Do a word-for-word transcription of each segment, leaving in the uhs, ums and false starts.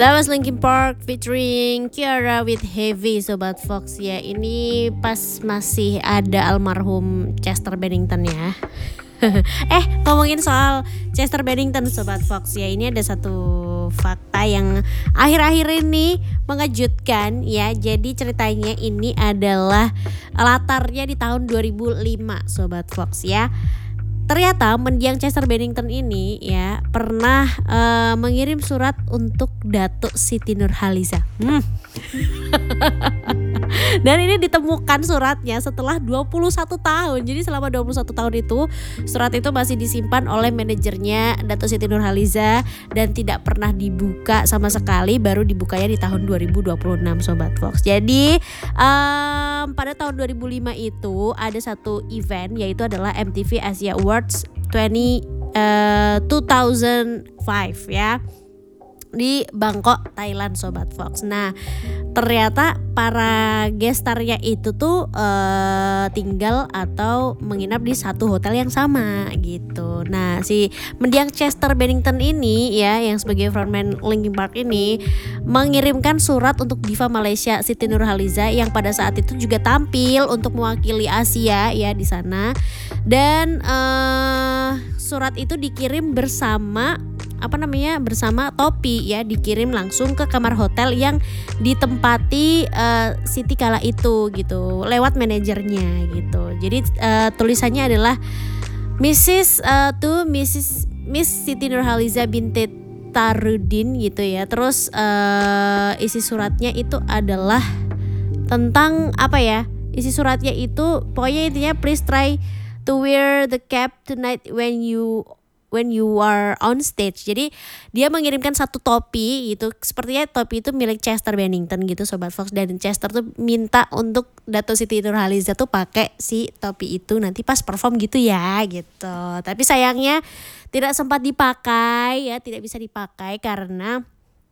That was Linkin Park featuring Ciara with Heavy, Sobat Fox ya. Ini pas masih ada almarhum Chester Bennington ya. Eh ngomongin soal Chester Bennington Sobat Fox ya, ini ada satu fakta yang akhir-akhir ini mengejutkan ya. Jadi ceritanya ini adalah latarnya di tahun dua ribu lima Sobat Fox ya. Ternyata mendiang Chester Bennington ini ya pernah uh, mengirim surat untuk Datuk Siti Nurhaliza. Hmm. Dan ini ditemukan suratnya setelah dua puluh satu tahun. Jadi selama dua puluh satu tahun itu surat itu masih disimpan oleh manajernya Datuk Siti Nurhaliza dan tidak pernah dibuka sama sekali, baru dibukanya di tahun dua ribu dua puluh enam Sobat Fox. Jadi um, pada tahun dua ribu lima itu ada satu event, yaitu adalah M T V Asia Awards dua puluh, uh, dua ribu lima ya, di Bangkok, Thailand Sobat Fox. Nah ternyata para gestarnya itu tuh uh, tinggal atau menginap di satu hotel yang sama gitu. Nah si mendiang Chester Bennington ini ya, yang sebagai frontman Linkin Park ini, mengirimkan surat untuk diva Malaysia Siti Nurhaliza yang pada saat itu juga tampil untuk mewakili Asia ya di sana. Dan uh, surat itu dikirim bersama apa namanya bersama topi ya, dikirim langsung ke kamar hotel yang ditempati uh, Siti kala itu gitu, lewat manajernya gitu. Jadi uh, tulisannya adalah Missus uh, to Missus Miss Siti Nurhaliza binti Tarudin gitu ya. Terus uh, isi suratnya itu adalah tentang apa ya? Isi suratnya itu pokoknya intinya, please try to wear the cap tonight when you when you are on stage. Jadi dia mengirimkan satu topi gitu, sepertinya topi itu milik Chester Bennington gitu Sobat Fox, dan Chester tuh minta untuk Datuk Siti Nurhaliza tuh pakai si topi itu nanti pas perform gitu ya gitu. Tapi sayangnya tidak sempat dipakai ya, tidak bisa dipakai karena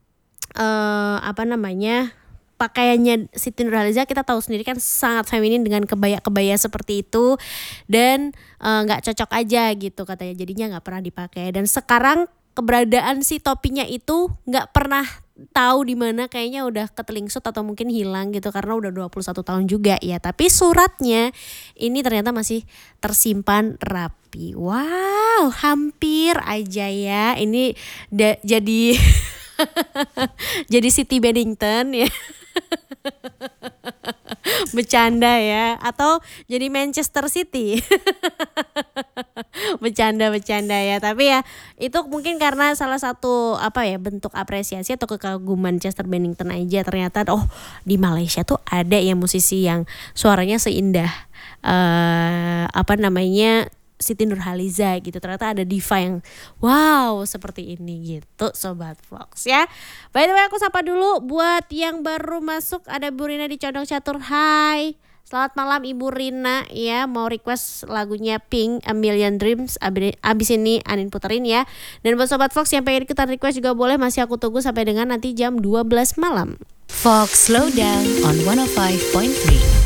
uh, apa namanya pakaiannya Siti Nurhaliza kita tahu sendiri kan sangat feminin dengan kebaya-kebaya seperti itu, dan nggak uh, cocok aja gitu katanya, jadinya nggak pernah dipakai. Dan sekarang keberadaan si topinya itu nggak pernah tahu di mana, kayaknya udah ketelingsut atau mungkin hilang gitu karena udah dua puluh satu tahun juga ya. Tapi suratnya ini ternyata masih tersimpan rapi. Wow, hampir aja ya ini da- jadi jadi Siti Bennington ya. Bercanda ya, atau jadi Manchester City. Bercanda-bercanda ya, tapi ya itu mungkin karena salah satu apa ya bentuk apresiasi atau kekaguman Chester Bennington aja. Ternyata oh di Malaysia tuh ada ya musisi yang suaranya seindah uh, apa namanya Siti Nurhaliza gitu. Ternyata ada diva yang wow seperti ini gitu Sobat Fox ya. By the way aku sapa dulu buat yang baru masuk, ada Bu Rina di Condong Catur. Hai, selamat malam Ibu Rina ya, mau request lagunya Pink A Million Dreams, abis ini Anin puterin ya. Dan buat Sobat Fox yang pengen ikutan request juga boleh, masih aku tunggu sampai dengan nanti jam dua belas malam. Fox Slow Down on one oh five point three.